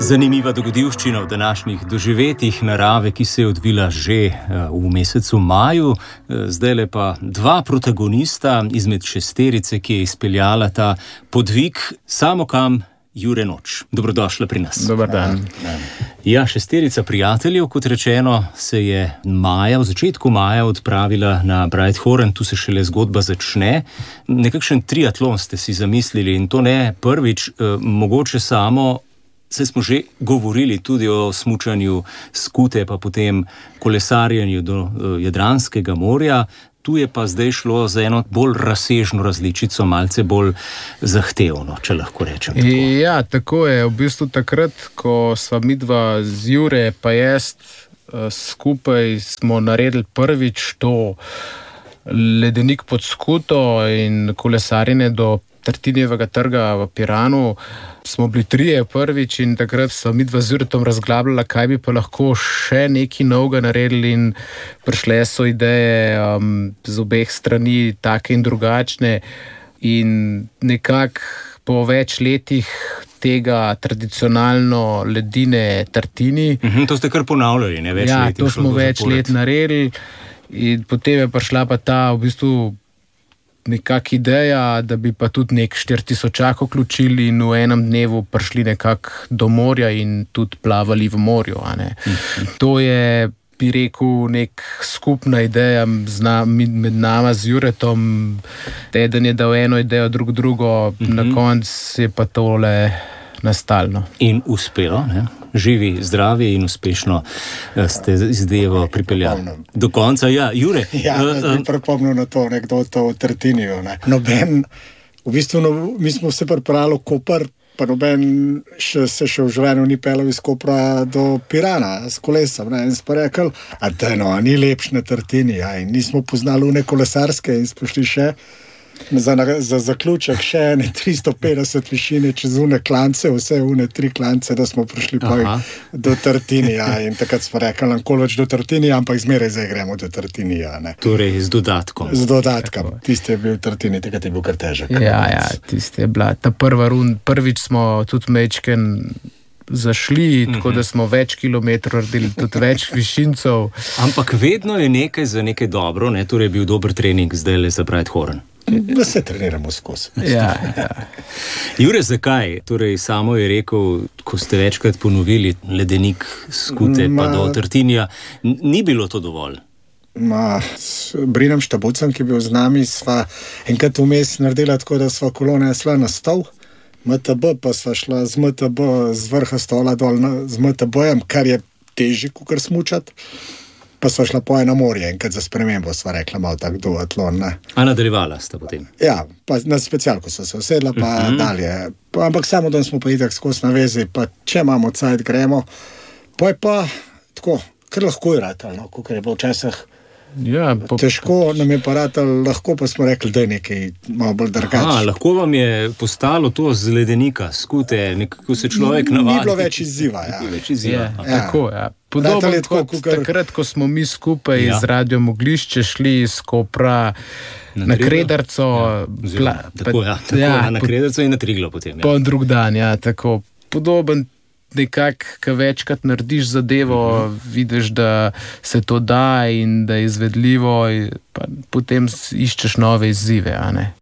Zanimiva dogodivščina v današnjih doživetjih narave, ki se je odvila že v mesecu maju. Zdajle pa dva protagonista izmed šesterice, ki je izpeljala ta podvig Samokam, Jure Noč. Dobrodošla pri nas. Dobar dan. Ja, šesterica prijateljev, kot rečeno, se je v začetku maja odpravila na Breithorn, tu se šele zgodba začne. Nekakšen triatlon ste si zamislili in to ne prvič, mogoče samo. Saj smo že govorili tudi o smučanju skute, pa potem kolesarjenju do Jadranskega morja. Tu je pa zdaj šlo za eno bolj razsežno različico, malce bolj zahtevno, če lahko rečem tako. Ja, tako je. V bistvu takrat, ko sva midva z Jure pa jaz skupaj smo naredili prvič to ledenik pod skuto in kolesarjenje do Tartinijevega trga v Piranu, smo bili trije prvič in takrat sva midva z Juretom razglabljala, kaj bi pa lahko še nekaj novega naredili in prišle so ideje z obeh strani take in drugačne in nekako po več letih tega tradicionalno ledine Tartini. To ste kar ponavljali, ne več let? Ja, to smo več let naredili in potem je prišla pa ta v bistvu nekak ideja, da bi pa tudi nek 4000 vključili in v enem dnevu prišli nekako do morja in tudi plavali v morju. To je, bi rekel, nek skupna ideja med nama z Juretom. Eden je dal eno idejo, drugo, na koncu je pa tole nastalno. In uspelo, ne? Živi, zdravi in uspešno ste izdevo pripeljali. Do konca, ja, Jure. Ja, bi pripomnil na to anekdoto o Tartiniju. Noben, v bistvu, mi smo se pripravili v Koper, pa noben se še v življenju ni pelal iz Kopra do Pirana s kolesom. In smo rekli, ni lepš na Tartini. In nismo poznali une kolesarske in smo šli še za zaključek še ene 350 višine čez une klance, vse une 3 klance, da smo prišli do Tartinija. In takrat smo rekli, nikoli več do Tartinija, ampak zmeraj zdaj gremo do Tartinija. Torej z dodatkom. Z dodatkom. Tisti je bil Tartini, takrat je bil kar težek. Ja, tisti je bila ta prvič smo tudi mečken zašli, tako da smo več kilometrov naredili, tudi več višincev. Ampak vedno je nekaj za nekaj dobro, torej je bil dober trening zdaj le za Breithorn. Da se treniramo skozi. Ja. Jure, zakaj? Torej, samo je rekel, ko ste večkrat ponovili ledenik skute pa do Tartinija, ni bilo to dovolj? S Brinom Štabucem, ki je bil z nami, sva enkrat vmes naredila tako, da sva kolona šla na stol, MTB pa sva šla z MTB z vrha stola dol z MTB-jem, kar je težje, kakor smučati. Pa sva šla po eno morje, enkrat za spremembo sva rekla malo tak duatlon. A nadaljevala sta potem? Ja, pa na specialko sva se usedla, pa dalje. Ampak samo dan smo pa itak skozi na vezi, pa če imamo cajt, gremo. Pa je pa tako, kar lahko je ratal, kakor je bilo včasih. Ja, težko nam je pa ratal, lahko pa smo rekli, da je nekaj malo bolj drugače. Lahko vam je postalo to z ledenika, skute, nekako se človek navadi. Ni bilo več izziva, ja. Tako, ja. Podobno kot takrat, ko smo mi skupaj z Radio Moglišče šli iz Kopra na Krederco. Na Krederco in na Triglo potem. Po drug dan, ja, tako podoben. Nekako, ko večkrat narediš zadevo, vidiš, da se to da in da je izvedljivo, pa potem iščeš nove izzive.